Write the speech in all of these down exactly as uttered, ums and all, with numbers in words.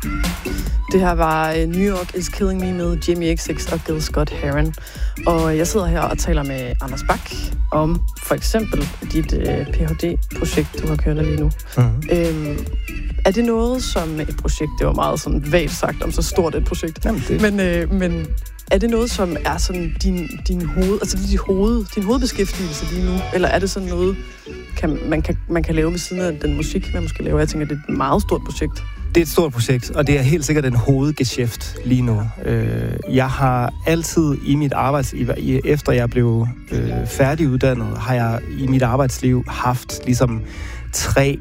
Det her var New York is Killing Me med Jamie X X og Gil Scott-Heron. Og jeg sidder her og taler med Anders Bak om for eksempel dit øh, P H D-projekt, du har kørende lige nu. Mm-hmm. Øhm, er det noget som et projekt, det var meget sådan vagt sagt om så stort et projekt, Jamen, det. Men, øh, men er det noget, som er sådan din, din hoved, altså dit hoved, din hovedbeskæftigelse lige nu? Eller er det sådan noget, kan, man, kan, man kan lave ved siden af den musik, man måske laver? Jeg tænker, det er et meget stort projekt. Det er et stort projekt, og det er helt sikkert en hovedgeschæft lige nu. Jeg har altid i mit arbejdsliv, efter jeg blev øh, færdiguddannet, har jeg i mit arbejdsliv haft ligesom tre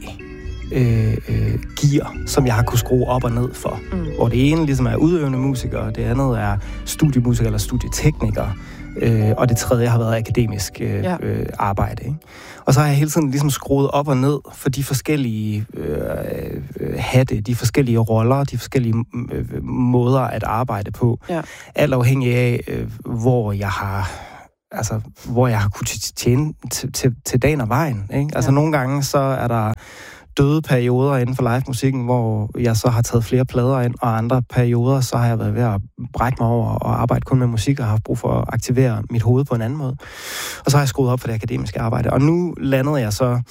øh, øh, gear, som jeg har kunne skrue op og ned for. Mm. Hvor det ene ligesom er udøvende musiker, og det andet er studiemusiker eller studietekniker. Øh, og det tredje har været akademisk øh, ja. øh, arbejde. Ikke? Og så har jeg hele tiden ligesom skruet op og ned for de forskellige øh, øh, hatte, de forskellige roller, de forskellige øh, måder at arbejde på. Ja. Alt afhængig af, øh, hvor jeg har... Altså, hvor jeg har kunnet tjene til, til, til dagen og vejen. Ikke? Altså, ja. Nogle gange så er der døde perioder inden for live-musikken, hvor jeg så har taget flere plader ind, og andre perioder, så har jeg været ved at brække mig over og arbejde kun med musik, og har haft brug for at aktivere mit hoved på en anden måde. Og så har jeg skruet op for det akademiske arbejde. Og nu landede jeg så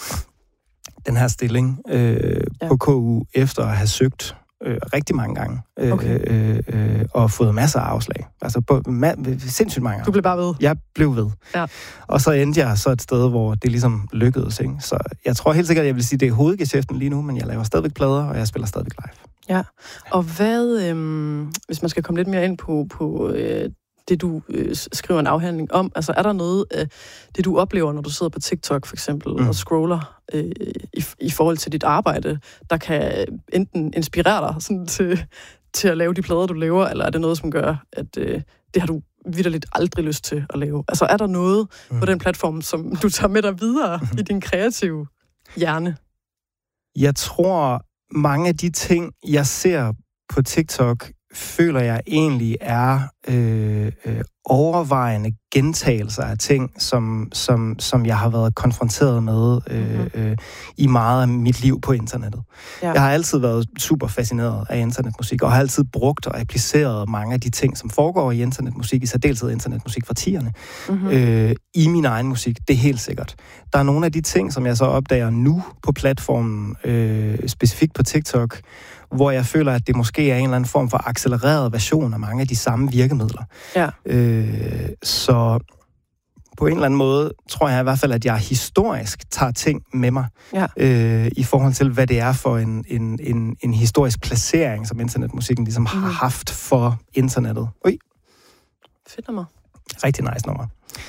den her stilling øh, ja. på K U, efter at have søgt øh, rigtig mange gange, øh, okay. øh, øh, og fået masser af afslag. Altså på ma- sindssygt mange gange. Du blev bare ved? Jeg blev ved. Ja. Og så endte jeg så et sted, hvor det ligesom lykkedes. Ikke? Så jeg tror helt sikkert, at jeg vil sige, at det er hovedgeschæften lige nu, men jeg laver stadigvæk plader, og jeg spiller stadigvæk live. Ja, og hvad, øh, hvis man skal komme lidt mere ind på, på øh, det, du øh, skriver en afhandling om, altså er der noget af det, du oplever, når du sidder på TikTok for eksempel, mm. og scroller øh, i, i forhold til dit arbejde, der kan enten inspirere dig sådan, til, til at lave de plader, du laver, eller er det noget, som gør, at øh, det har du vitterligt aldrig lyst til at lave? Altså er der noget mm. på den platform, som du tager med dig videre mm. i din kreative hjerne? Jeg tror, mange af de ting, jeg ser på TikTok, føler jeg egentlig er øh, øh, overvejende gentagelser af ting, som, som, som jeg har været konfronteret med øh, øh, i meget af mit liv på internettet. Ja. Jeg har altid været super fascineret af internetmusik, og har altid brugt og appliceret mange af de ting, som foregår i internetmusik, i særdeleshed internetmusik fra tierne, mm-hmm. øh, i min egen musik. Det er helt sikkert. Der er nogle af de ting, som jeg så opdager nu på platformen, øh, specifikt på TikTok, hvor jeg føler, at det måske er en eller anden form for accelereret version af mange af de samme virkemidler. Ja. Øh, så på en eller anden måde tror jeg i hvert fald, at jeg historisk tager ting med mig, ja. øh, i forhold til, hvad det er for en, en, en, en historisk placering, som internetmusikken ligesom mm. har haft for internettet. Ui. Fedt nummer. Rigtig nice nummer.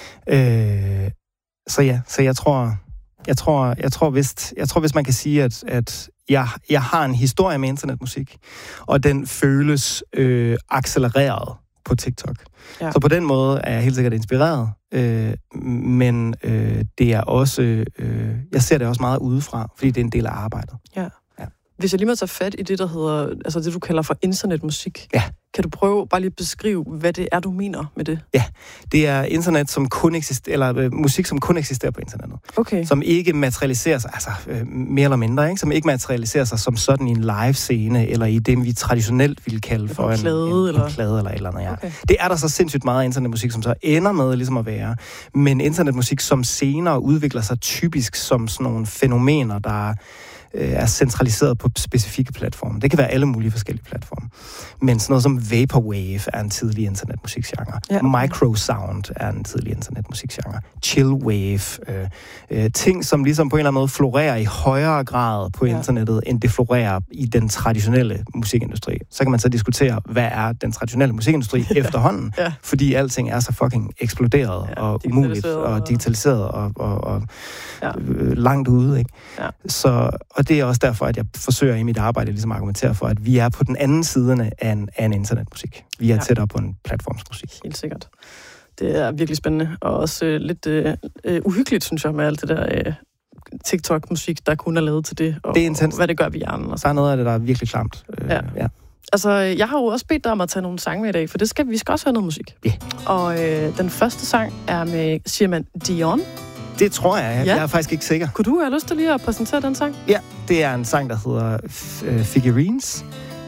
Øh, så ja, så jeg tror... Jeg tror, jeg tror vist, jeg tror, hvis man kan sige, at, at jeg, jeg har en historie med internetmusik, og den føles øh, accelereret på TikTok. Ja. Så på den måde er jeg helt sikkert inspireret, øh, men øh, det er også, øh, jeg ser det også meget udefra, fordi det er en del af arbejdet. Ja. Ja. Hvis jeg lige må tage fat i det, der hedder, altså det, du kalder for internetmusik. Ja. Kan du prøve bare lige at beskrive, hvad det er, du mener med det? Ja, det er internet, som kun eksisterer, eller øh, musik, som kun eksisterer på internettet. Okay. Som ikke materialiserer sig, altså øh, mere eller mindre, ikke? Som ikke materialiserer sig som sådan i en live-scene, eller i det, vi traditionelt ville kalde for en, en, plade, en, eller? en plade, eller et eller andet, ja. Okay. Det er der så sindssygt meget internetmusik, som så ender med ligesom at være. Men internetmusik, som senere udvikler sig typisk som sådan nogle fænomener, der er centraliseret på specifikke platforme. Det kan være alle mulige forskellige platforme. Men sådan noget som Vaporwave er en tidlig internetmusikgenre. Ja. Microsound er en tidlig internetmusikgenre. Chillwave. Øh, øh, ting, som ligesom på en eller anden måde florerer i højere grad på ja. internettet, end det florerer i den traditionelle musikindustri. Så kan man så diskutere, hvad er den traditionelle musikindustri ja. efterhånden? Ja. Fordi alting er så fucking eksploderet ja, og umuligt og digitaliseret og, og, og ja. øh, langt ude. Ikke? Ja. Så og det er også derfor, at jeg forsøger i mit arbejde ligesom at argumentere for, at vi er på den anden side af en, af en internetmusik. Vi er ja. tættere på en platformsmusik. Helt sikkert. Det er virkelig spændende, og også øh, lidt øh, uhyggeligt, synes jeg, med alt det der øh, TikTok-musik, der kun er lavet til det, og, det er intenst. Og hvad det gør ved hjernen. Der er noget af det, der er virkelig klamt. Øh, ja. ja. Altså, jeg har jo også bedt dig om at tage nogle sange med i dag, for det skal, vi skal også høre noget musik. Ja. Yeah. Og øh, den første sang er med, siger man, Dion? Det tror jeg. Jeg, ja. jeg er faktisk ikke sikker. Kunne du have lyst til lige at præsentere den sang? Ja, det er en sang, der hedder uh, Figurines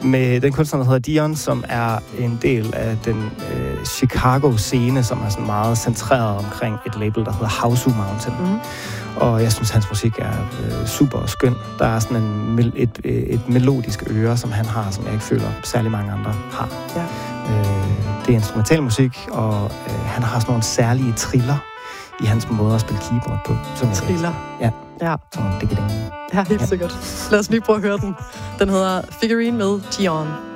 med den kunstner, der hedder Dion, som er en del af den øh, Chicago-scene, som er sådan meget centreret omkring et label, der hedder Hausu Mountain. Mm. Og jeg synes, hans musik er øh, super skøn. Der er sådan en, et, et, et melodisk øre, som han har, som jeg ikke føler særlig mange andre har. Ja. Øh, det er instrumental musik, og øh, han har sådan nogle særlige triller i hans måde at spille keyboard på. Triller? Ja. Ja. Sådan en ding. Ja, helt ja. sikkert. Lad os lige prøve at høre den. Den hedder Figurine med Dion.